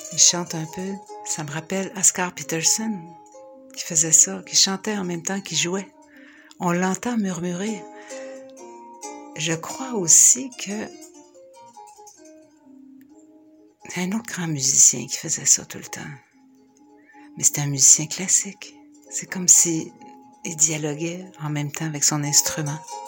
Il chante un peu. Ça me rappelle Oscar Peterson qui faisait ça, qui chantait en même temps qu'il jouait. On l'entend murmurer. Je crois aussi que un autre grand musicien qui faisait ça tout le temps. Mais c'était un musicien classique. C'est comme si il dialoguait en même temps avec son instrument.